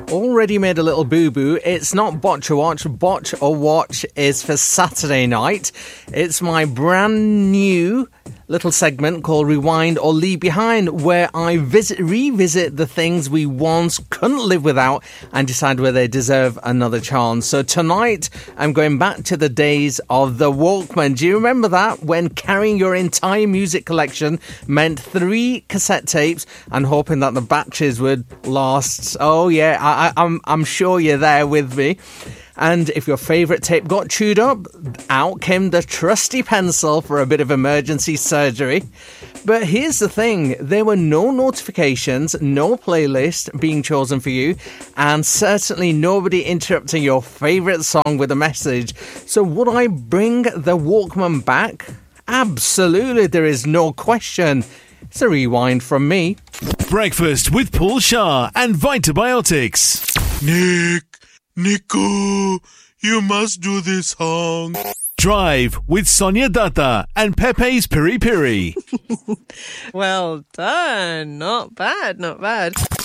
already made a little boo-boo. It's not Botch or Watch. Botch or Watch is for Saturday night. It's my brand new little segment called Rewind or Leave Behind, where I revisit the things we once couldn't live without and decide whether they deserve another chance. So tonight, I'm going back to the days of the Walkman. Do you remember that? When carrying your entire music collection meant 3 cassette tapes and hoping that the batteries would last. Oh yeah, I'm sure you're there with me. And if your favourite tape got chewed up, out came the trusty pencil for a bit of emergency surgery. But here's the thing, there were no notifications, no playlist being chosen for you, and certainly nobody interrupting your favourite song with a message. So would I bring the Walkman back? Absolutely, there is no question. It's a rewind from me. Breakfast with Paul Shah and Vitabiotics. Nico, you must do this song. Drive with Sonia Datta and Pepe's Piri Piri. Well done. Not bad, not bad.